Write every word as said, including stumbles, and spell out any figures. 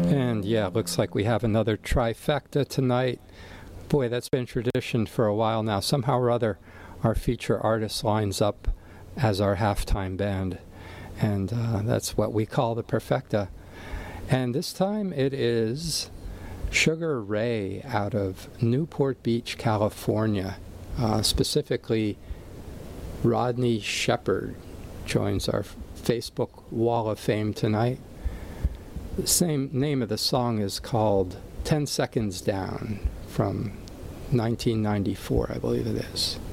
And yeah, looks like we have another trifecta tonight. Boy, that's been tradition for a while now. Somehow or other, our feature artist lines up as our halftime band. And uh, that's what we call the perfecta. And this time it is Sugar Ray out of Newport Beach, California. Uh, specifically, Rodney Shepherd joins our Facebook Wall of Fame tonight. The same name of the song is called ten seconds Down from nineteen ninety-four, I believe it is.